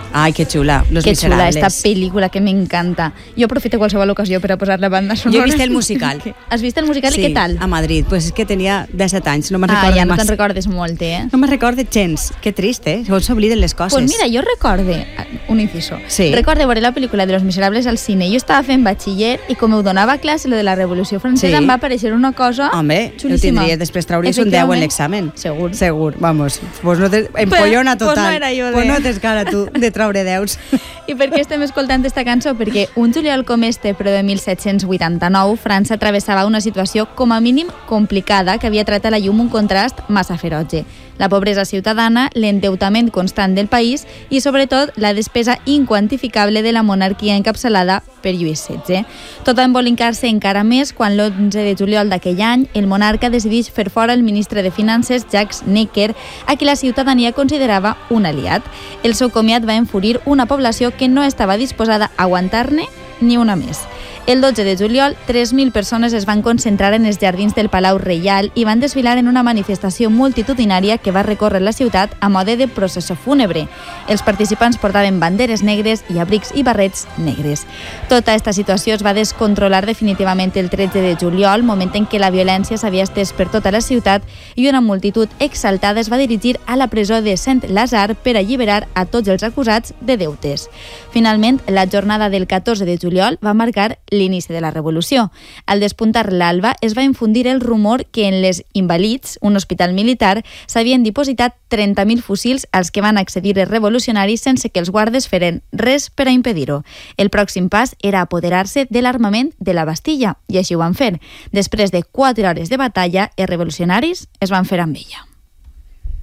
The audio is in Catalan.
Ai, que xula, Los Que xula, Miserables. esta pel·lícula que m'encanta. Jo aprofito qualsevol ocasió per a posar la banda sonora. Jo he vist el musical. Has vist el musical Sí, i què tal? a Madrid. Pues és que tenia 17 anys, no me'n recordo Ja no te'n massa. recordes molt, No me'n recordo gens. Que trist, Segons s'obliden les coses. Pues mira, jo recorde, un inciso, Sí. recorde veure la pel·lícula de Los Miserables al cine. Jo estava fent batxiller i com ho donava classe lo de la Revolució Francesa Sí. em va aparèixer una cosa Home, xulíssima. ho tindries, després trauries un 10 en l'examen. Segur. Segur, vamos. Pues no te... Empollona Pues total. no era jo Pues de- no tens cara tu de traure 10. I per què estem escoltant esta cançó? Perquè un juliol com este, però de 1789, França travessava una situació com a mínim complicada que havia tret a la llum un contrast massa ferotge. La pobresa ciutadana, l'endeutament constant del país i, sobretot, la despesa inquantificable de la monarquia encapçalada per Lluís XVI. Tot va embolicar-se encara més quan l'11 de juliol d'aquell any el monarca decideix fer fora el ministre de Finances, Jacques Necker, a qui la ciutadania considerava un aliat. El seu comiat va enfurir una població que no estava disposada a aguantar-ne ni una més. El 12 de juliol, 3.000 persones es van concentrar en els jardins del Palau Reial i van desfilar en una manifestació multitudinària que va recórrer la ciutat a mode de processó fúnebre. Els participants portaven banderes negres i abrics i barrets negres. Tota aquesta situació es va descontrolar definitivament el 13 de juliol, moment en què la violència s'havia estès per tota la ciutat i una multitud exaltada es va dirigir a la presó de Saint-Lazare per alliberar a tots els acusats de deutes. Finalment, la jornada del 14 de juliol va marcar l'inici de la revolució. Al despuntar l'alba, es va infundir el rumor que en les Invalids, un hospital militar, s'havien dipositat 30.000 fusils als que van accedir els revolucionaris sense que els guardes feren res per a impedir-ho. El pròxim pas era apoderar-se de l'armament de la Bastilla, i així ho van fer. Després de 4 hores de batalla, els revolucionaris es van fer amb ella.